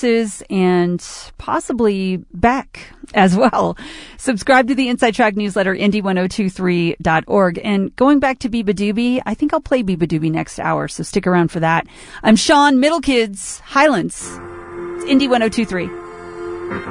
Voices and possibly Beck as well. Subscribe to the Inside Track newsletter, indie1023.org. And going back to Biba Doobie, I think I'll play Biba Doobie next hour, so stick around for that. I'm Sean, Middle Kids, Highlands. It's Indie 1023.